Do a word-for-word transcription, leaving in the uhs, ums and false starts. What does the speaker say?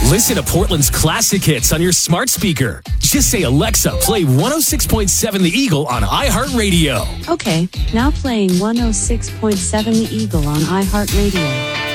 Listen to Portland's classic hits on your smart speaker. Just say, Alexa, play one oh six point seven The Eagle on iHeartRadio. Okay, now playing one oh six point seven The Eagle on iHeartRadio.